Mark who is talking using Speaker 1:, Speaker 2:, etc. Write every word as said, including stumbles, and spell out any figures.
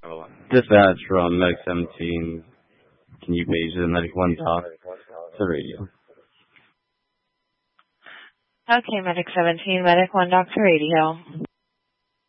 Speaker 1: Dispatch from Medic seventeen. Can you page the Medic one talk to radio?
Speaker 2: Okay, Medic seventeen, Medic one, Doctor Radio.